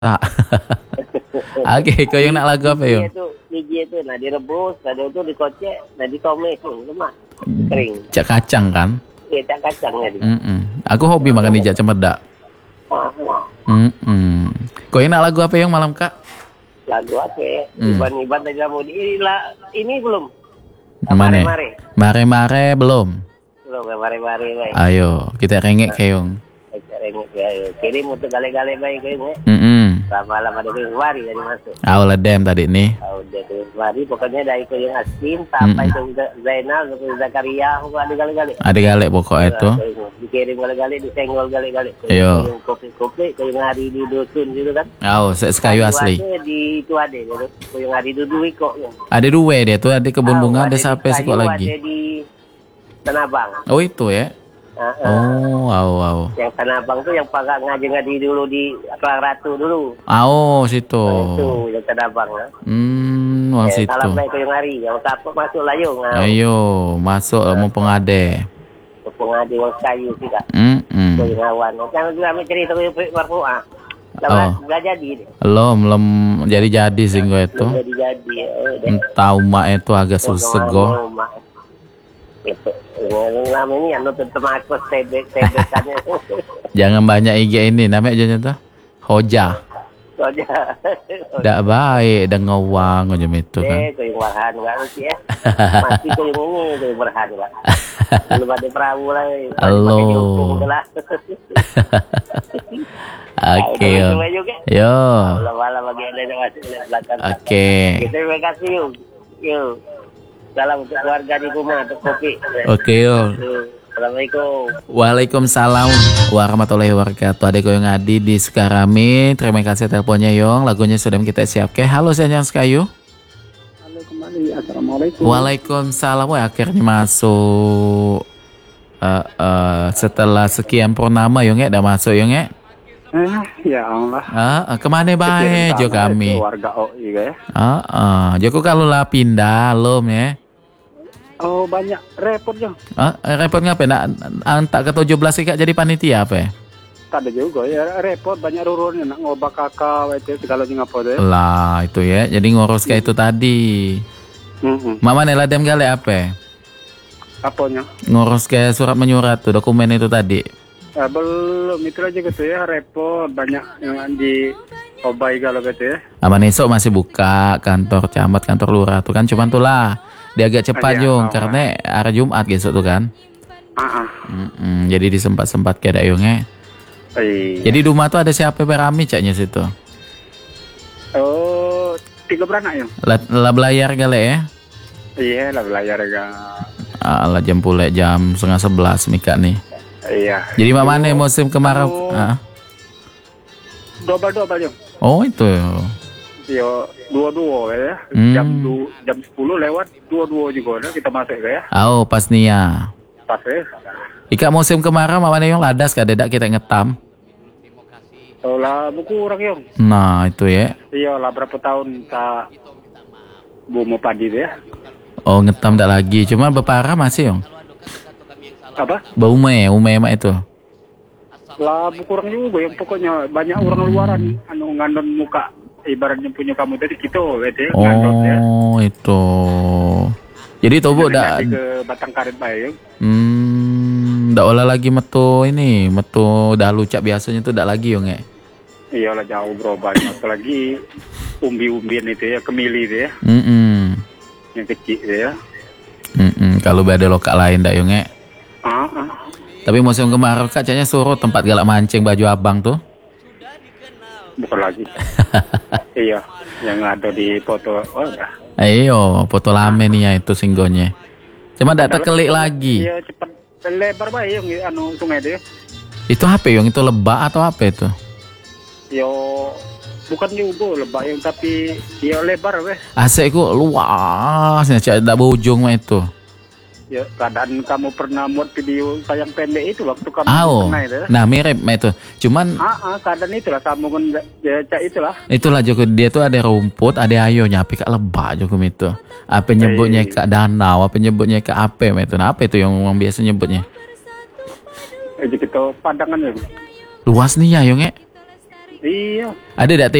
Tak. Oke, kau yang nak lagu apa yo? Biji itu nah direbus, lalu itu dikocek, nah ditumis lemak kering. Cak kacang kan? Iya, cak kacang jadi. Aku hobi makan hijau cempedak. Kau yang nak lagu apa yang malam kak? Lagu apa? Iban-iban aja mau ini belum. Mana? Mare belum. Belum mare-mare baik. Ayo kita rengek keong. Rengek ya. Kirim untuk gale-gale baik kayaknya. Malam ada kemari jadi masuk. Ledem tadi nih. Udah kemari pokoknya dari ke yang Asin sampai ke Zainal ke Zakaria ada gale-gale. Ada gale pokoknya itu. Dikirim gale-gale, disenggol gale-gale. Yo. Kopi-kopi ke yang hari di dusun gitu kan. Sekayu asli. Di itu ada gitu. Ke yang hari di Dui kok. Ada dua dia tuh, ada kebun bunga, ada sampai sekok lagi. Ada di Tanah Abang. Oh itu ya. Wow. Yang Tanah Abang tuh yang pakai ngaji dulu di Kelang Ratu dulu. Situ. Itu yang Tanah Abang. Situ. Salam baik ke yang hari. Yang kapok masuk lah yung. Ayo, masuk mau pengade. Pengade yang kayu sih kak. Ke yang awan. Jangan juga ambil cerita ke Marfu'ah. Nggak jadi. Belum jadi sih gue itu. Jadi. Entah umak itu agak sego. Itu nama ini yang nonton temakos tebekannya. Jangan banyak IG ini namanya aja tuh Hoja. Tidak baik dan ngawang aja itu kan. Kau warhan nggak sih ya? Masih kau yang ini kau warhan nggak? Belum ada perahu lah. Halo. Oke. Yo. Oke. Terima kasih yuk. Salam untuk keluarga di rumah untuk kopi. Oke yo. Assalamualaikum. Waalaikumsalam warahmatullahi wabarakatuh. Adek yang ngadi di Sekarami. Terima kasih teleponnya Yong. Lagunya sudah kita siapkan. Halo Senjang Sekayu. Halo kembali. Assalamualaikum. Waalaikumsalam. Akhirnya masuk. Setelah sekian purnama Yong udah masuk Yong ya. Ya Allah. Kemana baik Jo kami? Warga OI ya. Joko kalau lah pindah lom ya. Oh banyak repot Jo. Repot ngapain? Antak ke 17 kak jadi panitia apa ya? Tadi juga ya repot banyak rurunnya nak ngobak kakak itu segala ngapa deh. Lah itu ya. Jadi ngurus kayak itu tadi. Mama nela dem gale apa? Apanya? Ngurus kayak surat menyurat tuh dokumen itu tadi. Belum itu aja gitu ya repot banyak yang di obai kalau gitu ya. Aman esok masih buka kantor camat kantor lurah tuh kan cuman tuh lah dia agak cepat Jung karena hari Jumat besok tuh kan. Jadi disempat kayak Yungnya. Jadi di rumah tuh ada siapa berami caknya situ? Oh 3 beranak ya. Lah belayar gale ya? Iya lah belayar ga. Lah jam 10:30 Mika nih. Iya. Jadi mana musim kemarau? Double Jung. Oh itu. Yo 22 ya. Jam 10 lewat 22 juga kita masuk ya. Pas nia. Pas ya. Ika musim kemarau mana yang ladas kadedak kita ngetam. Oh lah buku kurang Yung. Nah itu ya. Iya lah berapa tahun tak bumi padi ya. Oh ngetam tak lagi. Cuma beparah masih Yung. Apa? Bau ume mak itu. Lah kurang juga yang pokoknya banyak orang luaran ngandon muka ibaratnya punya kamu tadi gitu gitu ya. Itu. Jadi tobo dak ke Batang Karet bae. Dak olah lagi metu dalu cak biasanya tuh dak lagi yo nge. Iyalah jauh berubah apalagi umbi-umbian itu ya kemili itu ya. Yang kecil ya. Kalau ada lokal lain dak yo nge. Tapi musim kemarau kacanya suruh tempat galak mancing baju abang tuh. Bukan lagi. Iya, yang ada di foto. Ayo, foto lame nih ya itu singgonya. Cuma dak terkelik lagi. Iya, cepat lebar bae yang sungai itu. Itu apa yang itu lebak atau apa itu? Yo bukan juga lebak yang tapi ya lebar weh. Asekku luasnya cak dak berujung mah itu. Ya, keadaan kamu pernah buat video sayang pendek itu waktu kamu kena itu. Nah, mirip itu. Cuman keadaan itulah sambungan ya itulah. Itulah Joko, dia tuh ada rumput, ada ayonya, tapi kak lebah Joko itu. Apa nyebutnya kak danau, apa nyebutnya kak apa itu. Nah, apa itu yang biasa nyebutnya? Jadi kita pandangan ya. Luas nih ya, Yong. Iya. Ada tidak